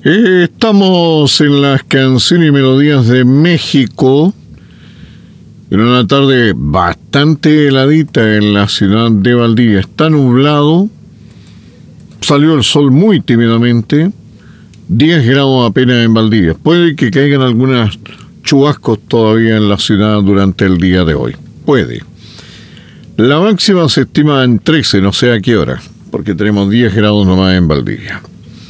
Estamos en las canciones y melodías de México, en una tarde bastante heladita en la ciudad de Valdivia. Está nublado, salió el sol muy tímidamente, 10 grados apenas en Valdivia. Puede que caigan algunos chubascos todavía en la ciudad durante el día de hoy. Puede. La máxima se estima en 13, no sé a qué hora, porque tenemos 10 grados nomás en Valdivia.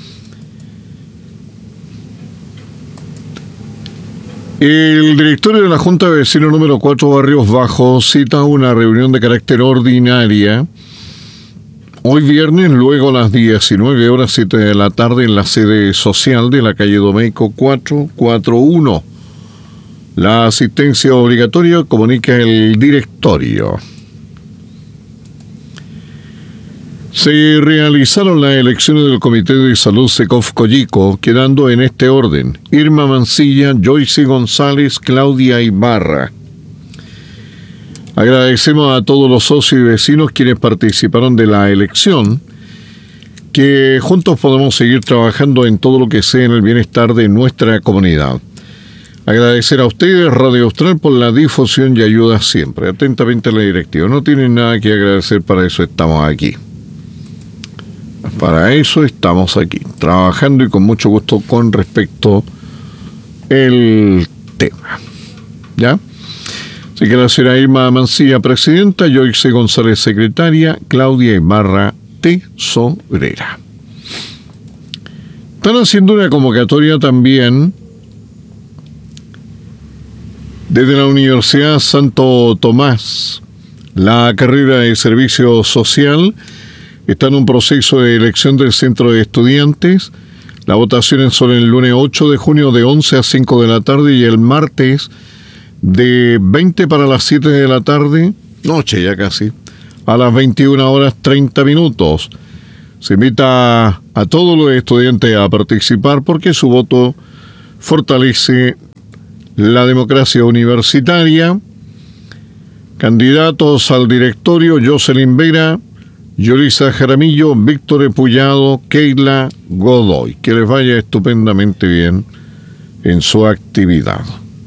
El directorio de la Junta de Vecinos número 4 Barrios Bajos cita una reunión de carácter ordinaria hoy viernes, luego a las 19 horas 7 de la tarde en la sede social de la calle Domeico 441. La asistencia obligatoria, comunica el directorio. Se realizaron las elecciones del Comité de Salud Secov Coyico, quedando en este orden: Irma Mancilla, Joyce González, Claudia Ibarra. Agradecemos a todos los socios y vecinos quienes participaron de la elección, que juntos podemos seguir trabajando en todo lo que sea en el bienestar de nuestra comunidad. Agradecer a ustedes, Radio Austral, por la difusión y ayuda siempre. Atentamente a la directiva. No tienen nada que agradecer, para eso estamos aquí. Para eso estamos aquí, trabajando y con mucho gusto con respecto al tema. ¿Ya? Así que la señora Irma Mancilla, presidenta; Joyce González, secretaria; Claudia Ibarra, tesorera. Están haciendo una convocatoria también desde la Universidad Santo Tomás. La carrera de servicio social está en un proceso de elección del centro de estudiantes. Las votaciones son el lunes 8 de junio de 11 a 5 de la tarde y el martes de 20 para las 7 de la tarde, noche ya casi, a las 21 horas 30 minutos. Se invita a todos los estudiantes a participar porque su voto fortalece la democracia universitaria. Candidatos al directorio: Jocelyn Vera, Yolisa Jaramillo, Víctor Epullado, Keila Godoy. Que les vaya estupendamente bien en su actividad.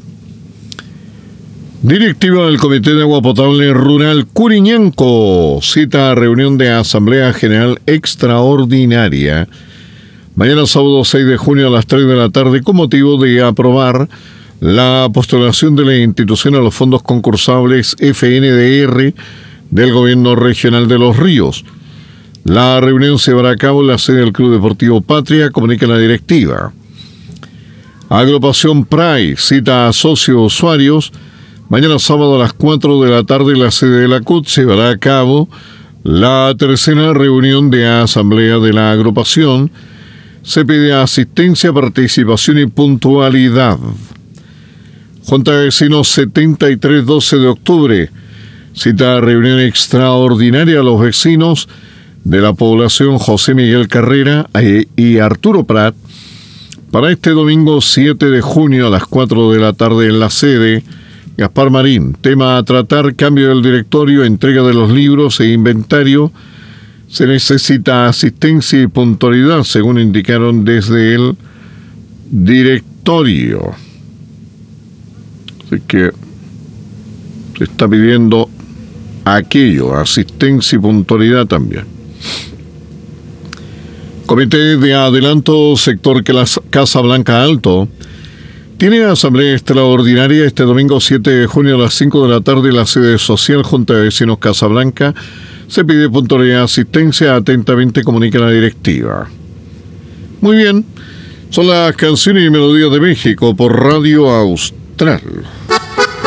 Directiva del Comité de Agua Potable Rural Curiñanco cita a reunión de Asamblea General Extraordinaria mañana sábado 6 de junio a las 3 de la tarde con motivo de aprobar la postulación de la institución a los fondos concursables FNDR del Gobierno Regional de Los Ríos. La reunión se llevará a cabo en la sede del Club Deportivo Patria, comunica la directiva. Agrupación PRAI cita a socios usuarios mañana sábado a las 4 de la tarde en la sede de la CUT. Se llevará a cabo la tercera reunión de asamblea de la agrupación. Se pide asistencia, participación y puntualidad. Junta de Vecinos 73, 12 de octubre. Cita a reunión extraordinaria a los vecinos de la población José Miguel Carrera y Arturo Prat para este domingo 7 de junio a las 4 de la tarde en la sede Gaspar Marín. Tema a tratar: cambio del directorio, entrega de los libros e inventario. Se necesita asistencia y puntualidad, según indicaron desde el directorio. Así que se está pidiendo aquello, asistencia y puntualidad también. Comité de Adelanto Sector Casa Blanca Alto tiene asamblea extraordinaria este domingo 7 de junio a las 5 de la tarde en la sede social Junta de Vecinos Casa Blanca. Se pide puntualidad y asistencia. Atentamente comunica la directiva. Muy bien, son las canciones y melodías de México por Radio Austral.